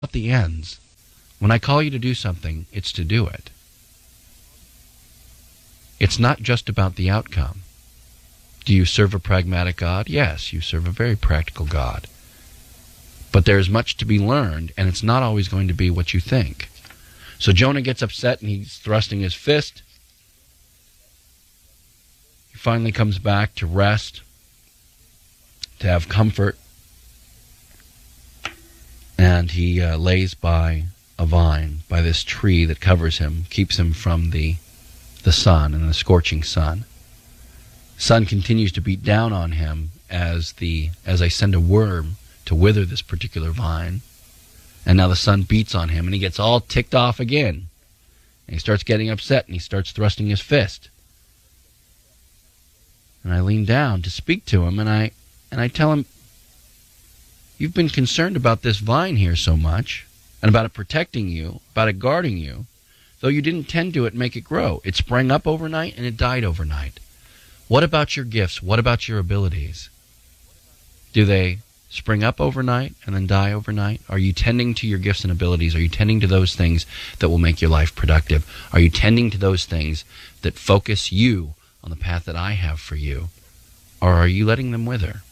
the ends. When I call you to do something, it's to do it. It's not just about the outcome. Do you serve a pragmatic God? Yes, you serve a very practical God. But there's much to be learned, and it's not always going to be what you think. So Jonah gets upset, and he's thrusting his fist. He finally comes back to rest, to have comfort, and he lays by a vine, by this tree that covers him, keeps him from the sun and the scorching sun. Sun continues to beat down on him as I send a worm to wither this particular vine. And now the sun beats on him, and he gets all ticked off again. And he starts getting upset, and he starts thrusting his fist. And I lean down to speak to him, and I tell him, you've been concerned about this vine here so much, and about it protecting you, about it guarding you, though you didn't tend to it and make it grow. It sprang up overnight, and it died overnight. What about your gifts? What about your abilities? Do they spring up overnight and then die overnight? Are you tending to your gifts and abilities? Are you tending to those things that will make your life productive? Are you tending to those things that focus you on the path that I have for you? Or are you letting them wither?